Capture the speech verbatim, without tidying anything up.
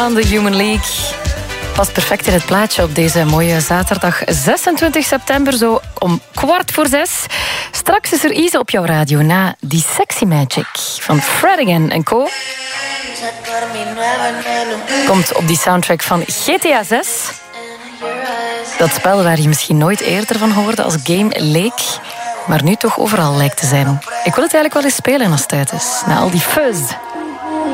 Aan de Human League. Past perfect in het plaatje op deze mooie zaterdag zesentwintig september, zo om kwart voor zes. Straks is er Ize op jouw radio na die Sexy Magic van Freddigan en Co. Komt op die soundtrack van G T A zes. Dat spel waar je misschien nooit eerder van hoorde als game leek, maar nu toch overal lijkt te zijn. Ik wil het eigenlijk wel eens spelen als het uit is, na al die fuzz.